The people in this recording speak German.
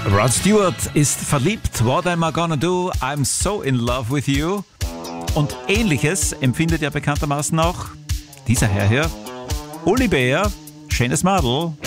Rod Stewart ist verliebt. What am I gonna do? I'm so in love with you. Und Ähnliches empfindet ja bekanntermaßen auch dieser Herr hier. Uli Bär, schönes Madel.